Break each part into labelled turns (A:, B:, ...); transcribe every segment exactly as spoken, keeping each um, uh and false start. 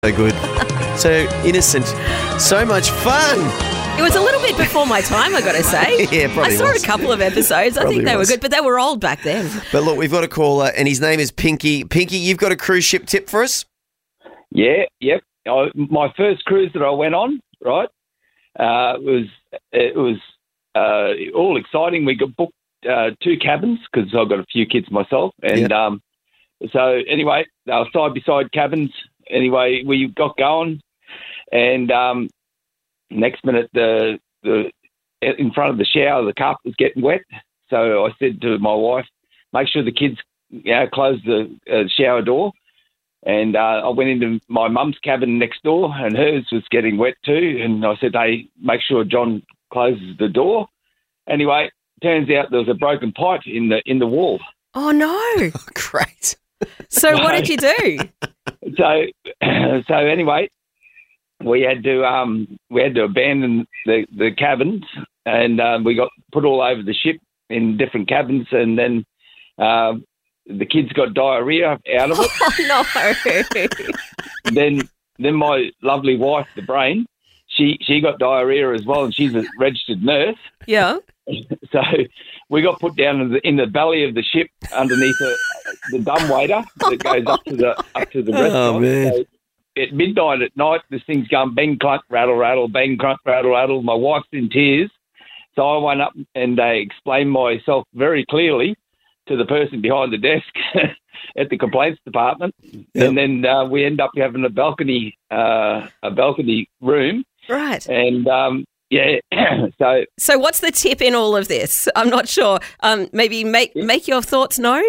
A: So good. So innocent. So much fun.
B: It was a little bit before my time, I got to say.
A: Yeah, probably
B: I saw
A: was.
B: a couple of episodes. I
A: Probably
B: think they
A: was.
B: were good, but they were old back then.
A: But look, we've got a caller, and his name is Pinky. Pinky, you've got a cruise ship tip for us?
C: Yeah, yep. I, my first cruise that I went on, right, uh, was it was uh, all exciting. We got booked uh, two cabins because I've got a few kids myself, and
A: Yeah.
C: um, so anyway, they were side by side cabins. Anyway, we got going, and um, next minute the the in front of the shower, the carpet was getting wet. So I said to my wife, "Make sure the kids, you know, close the uh, shower door." And uh, I went into my mum's cabin next door, and hers was getting wet too. And I said, "Hey, make sure John closes the door." Anyway, turns out there was a broken pipe in the in the wall.
B: Oh, no.
A: Great.
B: So what did you do?
C: So, so anyway, we had to um, we had to abandon the, the cabins, and um, we got put all over the ship in different cabins, and then uh, the kids got diarrhea out of it.
B: Oh, no.
C: then, then my lovely wife, the brain, she she got diarrhea as well, and she's a registered nurse.
B: Yeah.
C: So we got put down in the, in the belly of the ship underneath the, the dumbwaiter that goes up to the up to the restaurant.
A: Oh, man.
C: So at midnight at night, this thing's going bang, clunk, rattle, rattle, bang, clunk, rattle, rattle. My wife's in tears. So I went up and uh, explained myself very clearly to the person behind the desk at the complaints department.
A: Yep.
C: And then uh, we end up having a balcony, uh, a balcony room.
B: Right.
C: And, um, yeah, so...
B: So what's the tip in all of this? I'm not sure. Um, maybe make make your thoughts known?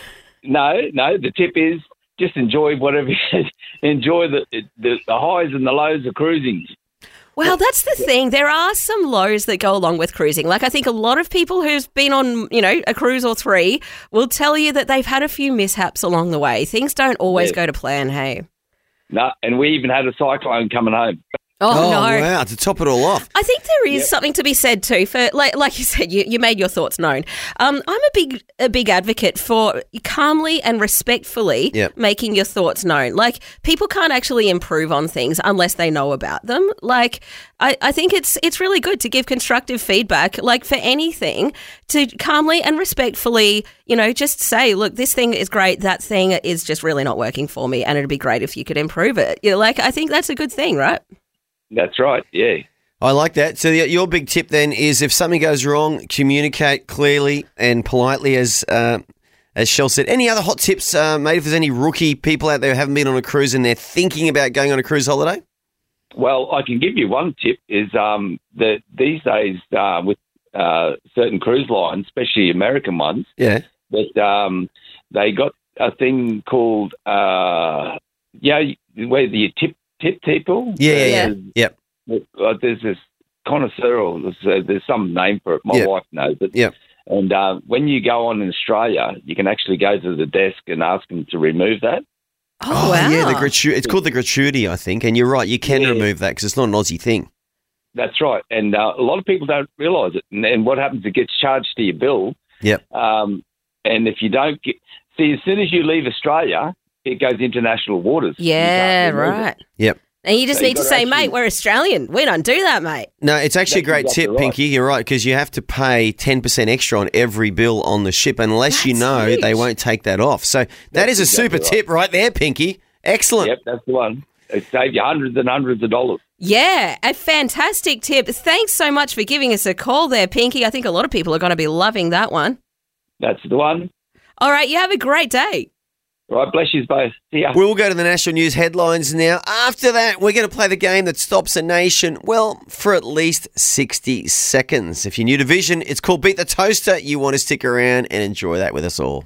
C: No, no, the tip is just enjoy whatever, enjoy the, the the highs and the lows of cruising.
B: Well, that's the thing. There are some lows that go along with cruising. Like I think a lot of people who've been on, you know, a cruise or three will tell you that they've had a few mishaps along the way. Things don't always
C: Yeah.
B: go to plan, hey?
C: No, and we even had a cyclone coming home.
B: Oh, no.
A: wow, to top it all off.
B: I think there is
C: Yep.
B: something to be said too for, like, like you said, you, you made your thoughts known. Um, I'm a big, a big advocate for calmly and respectfully
A: Yep.
B: making your thoughts known. Like, people can't actually improve on things unless they know about them. Like, I, I think it's it's really good to give constructive feedback, like for anything, to calmly and respectfully, you know, just say, look, this thing is great, that thing is just really not working for me, and it'd be great if you could improve it. You know, like, I think that's a good thing, right?
C: That's right, yeah.
A: I like that. So the, your big tip then is if something goes wrong, communicate clearly and politely, as uh, as Shell said. Any other hot tips, uh, mate, if there's any rookie people out there who haven't been on a cruise and they're thinking about going on a cruise holiday?
C: Well, I can give you one tip is um, that these days uh, with uh, certain cruise lines, especially American ones,
A: Yeah.
C: that um, they got a thing called, uh, yeah, where you tip tip people.
A: Yeah, yeah, yeah.
B: Yeah.
A: Yep.
C: Uh, there's this connoisseur, or there's, uh, there's some name for it. My
A: Yep.
C: wife knows it.
A: Yep.
C: And uh, when you go on in Australia, you can actually go to the desk and ask them to remove that.
B: Oh, wow.
A: yeah, the gratu- it's called the gratuity, I think. And you're right, you can
C: Yeah.
A: remove that because it's not an Aussie thing.
C: That's right. And uh, a lot of people don't realise it. And, and what happens, it gets charged to your bill.
A: Yep.
C: Um, and if you don't get... See, as soon as you leave Australia, it goes international waters. You
B: Yeah,
C: can't remove it.
B: right.
A: Yep.
B: And you just
C: So you
B: need to
C: gotta
B: say,
C: actually-
B: mate, we're Australian. We don't do that, mate.
A: No, it's actually a
C: That's
A: great
C: exactly
A: tip,
C: right.
A: Pinky. You're right, because you have to pay ten percent extra on every bill on the ship. Unless you
B: That's
A: know,
B: huge.
A: they won't take that off. So that
C: That's
A: is a
C: exactly
A: super
C: right.
A: tip right there, Pinky. Excellent.
C: Yep, that's the one. It saves you hundreds and hundreds of dollars.
B: Yeah, a fantastic tip. Thanks so much for giving us a call there, Pinky. I think a lot of people are going to be loving that one.
C: That's the one.
B: All right, you have a great day.
C: Right, bless you both. See ya.
A: We'll go to the national news headlines now. After that, we're going to play the game that stops a nation, well, for at least sixty seconds. If you're new to Vision, it's called Beat the Toaster. You want to stick around and enjoy that with us all.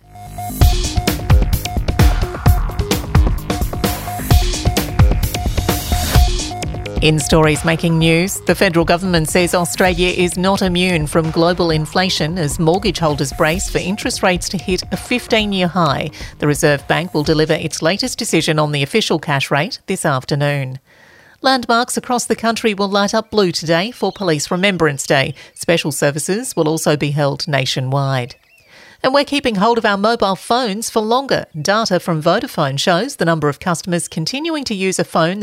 D: In stories making news, the federal government says Australia is not immune from global inflation as mortgage holders brace for interest rates to hit a fifteen-year high. The Reserve Bank will deliver its latest decision on the official cash rate this afternoon. Landmarks across the country will light up blue today for Police Remembrance Day. Special services will also be held nationwide. And we're keeping hold of our mobile phones for longer. Data from Vodafone shows the number of customers continuing to use a phone